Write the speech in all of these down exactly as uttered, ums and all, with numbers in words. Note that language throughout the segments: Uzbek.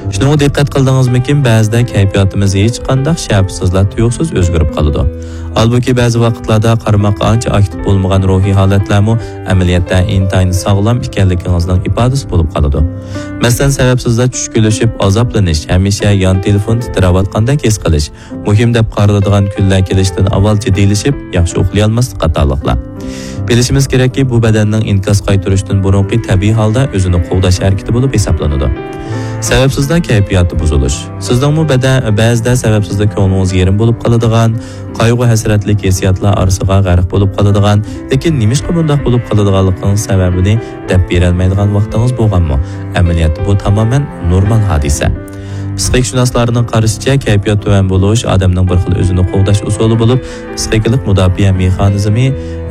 Shunga diqqat qildingizmi, ba'zida kayfiyatimiz hech qanday shabsizlar tuyuqsiz o'zgarib qoladi. Albuki ba'zi vaqtlarda qarmoqqa ancha aktiv bo'lmagan ruhiy holatlarmi amaliyotda intayin sog'lom ekanligingizning ifodasi bo'lib qoladi. Masalan, sababsizlar tushkulishib, azoblanish, hamisha yon telefon titrayotgandek his qilish, muhim deb qaraladigan kunlar kelishdan avval jiddiylashib, yaxshi uxlay olmaslik qatorliqlar. Bilishimiz kerakki, bu badanning inkas qaytarishdan burunqi tabiiy holda o'zini qo'g'dash harakati bo'lib hisoblanadi. Sababsizdan kayfiyati buzilish. Sizningmi badan ba'zida sababsizda ko'nglingiz yerim bo'lib qoladigan, qayg'u hasratlik hissiyotlar orasiga g'arq bo'lib qoladigan, lekin nimishqa bunday bo'lib qoladiganligining sababini deb bera olmaydigan vaqtingiz bo'lganmi? Amaliyotda bu tamoman normal hodisa. Psixologlarning qarashicha, kayfiyat tuvan bo'lish odamning bir xil o'zini qo'g'dash usuli bo'lib, psixologik mudofaa mexanizmi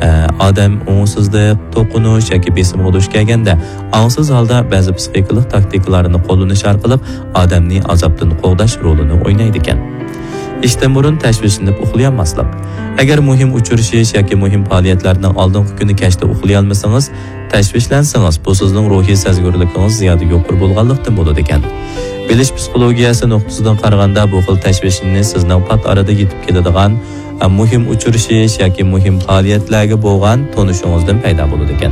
odam umursizlik, to'qinish yoki besimga duch kelganda ongsiz holda ba'zi psixologik taktikalarni qo'llanish orqali odamning azobdan qo'g'dash rolini o'ynaydi ekan. İşten burun tashvishlanib uxlayolmaslik. Agar muhim uchirishish yoki muhim faoliyatlarning oldingi kuni kechda uxlay olmasangiz, tashvishlansangiz, bu sizning ruhiy sezgirligingiz ziyoda yuqori bo'lganlikdan bo'ladi ekan. Bilish psixologiyasi nuqtasidan qaraganda bu xil tashvishni sizning pat arada yetib keladigan muhim uchirishish yoki muhim faoliyatlarga bo'lgan tonishingizdan paydo bo'ladi ekan.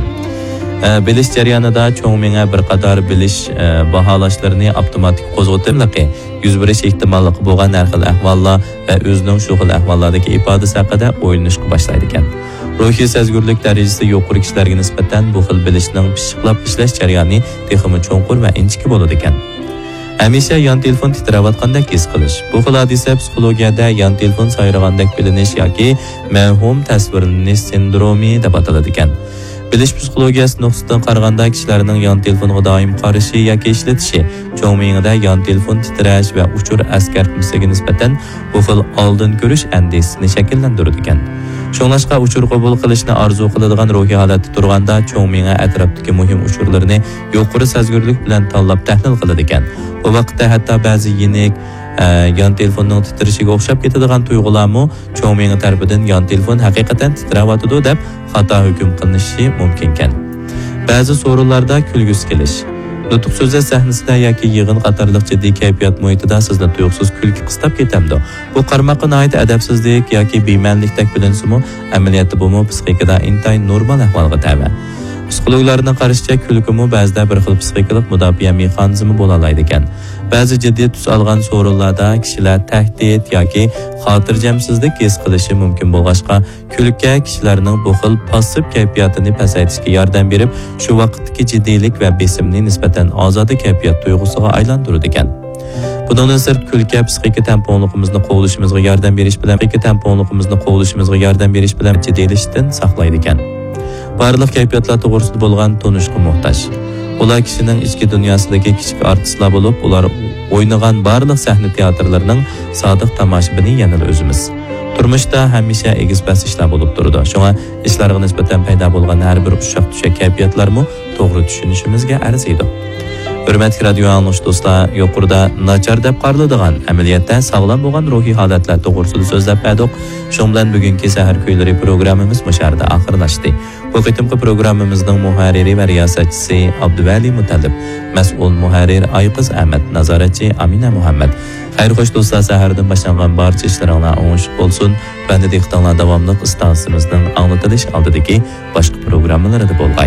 Bilish jarayonida cho'ng menga bir qator bilish baholashlarini avtomatik qo'zg'atiligi, yuz berish ehtimolligi bo'lgan har xil ahvollar va o'zining shu xil ahvollardagi ifodasi haqida o'ylanishga boshlaydi ekan. Ruhiy sezgirlik darajasi yuqori kishilarga nisbatan bu xil bilishning pishiqlab ishlash jarayoni texmi cho'nqur va inchki bo'ladi ekan. Hamisha yon telefon titrayotgandek his qilish. Bu xil hodisa psixologiyada yon telefon sayragandek bilinish yoki mavhum tasvirlanish sindromi deb ataladi ekan. Bilish psixologiyasi nuqtasidan qaraganda kishilarning yon telefonga doim qarashi yoki ishlatishi, cho'ng miyada yon telefon titrash va uchur askartmasiga nisbatan bu xil oldin ko'rish andisini shakllantiradi ekan. Shunlashqa uchur qabul qilishni orzu qiladigan ruhiy holatda turganda cho'ng miya atrofdagi muhim uchurlarni yuqori sezgirlik bilan tanlab tahlil qiladi ekan. Bu vaqtda hatto ba'zi yenik yon telefonning titrishiga o'xshab ketadigan tuyg'ularmi cho'ng miya tarafidan yon telefon haqiqatan titrayotidi deb xato hukm qilinishi mumkin ekan. Ba'zi so'rovlarda kulgisi kelish, nutq so'zlash sahnasida yoki yig'in qatorliq jiddiy kayfiyat muhitida sizni tuyuqsiz kulgi qistab ketamdi. Bu qarmoqqa noit adabsizlik yoki bema'nilikdek bilinsimi, amaliyotda bu psixikada intayin normal ahvolga tabi. Psixologlarning qarashicha, kulgimi ba'zida bir xil psixologik mudofaa mexanizmi bo'la oladi ekan. Ba'zi jiddiy tus olgan so'rovlarda kishilar tahdid yoki xotirjamsizlik his qilishi mumkin bo'lg'achqa, kulga kishilarning bu xil passiv kayfiyatini pasaytirishga yordam berib, shu vaqtdagi jiddiylik va besimni nisbatan ozoda kayfiyat tuyg'usiga aylantiradi ekan. Bundan sirt kulga psixik tamponligimizni qo'llashimizga yordam berish bilan, psixik tamponligimizni qo'llashimizga yordam berish bilan jiddiylashdan saqlaydi ekan. Barliq kayfiyatlar to'g'risida bo'lgan tonishga muhtoj. Ular kishining ichki dunyosidagi kichik artistlar bo'lib, ular o'ynagan barliq sahna teatrlarining sodiq tomoshabini yanada o'zimiz. Turmushda hamisha egizpas ishlar bo'lib turadi. Shunga ishlarga nisbatan paydo bo'lgan har bir ushaq-tushak kayfiyatlarmi to'g'ri tushunishimizga arziydi. Hurmatli radio anglish do'stlar, yuqorida nachar deb qaraladigan amaliyotda sog'lom bo'lgan ruhiy holatlar to'g'risida so'zlab berdik. Shu bilan bugungi sahar kuylari programmamiz musharda oxirlashdi. Bu qitimqi programmamizning muharriri va riyosatchisi Abduvali Mutallib, mas'ul muharrir Ayqiz Ahmad, nazoratchi Amina Muhammad. Xayr xo'sh do'stlar, sahardan boshlangan barcha ishlaringlar o'ng'ishli bo'lsin. Banda dehqonlar davomli istasimizning anglatilish oldidagi boshqa programmalarida bo'lg'ay.